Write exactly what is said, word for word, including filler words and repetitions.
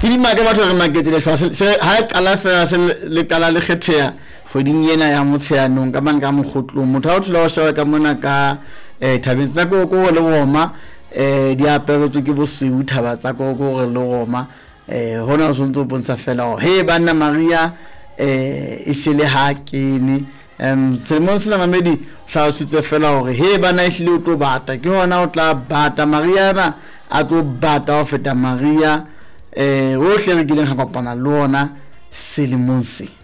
Hidi ma ke batho re maketse le se ha kala fela se le kala le kgethea kgoding ena ya Motsheanong ka mang ka mogotlo motho ha o tlola o sheba ka mona ka eh thabeng tsa koko le goma eh di apere ke bosweu thaba tsa koko le goma eh hona o sontso bontsha fela he bana Maria eh e shele ha kene em Simon sena mamedi tla sitse fela hore he bana e hlile o tlo bata ke hona o tla bata Maria na a tlo bata o feta Maria eh o hle re dileng ga kopana le ona Selemonse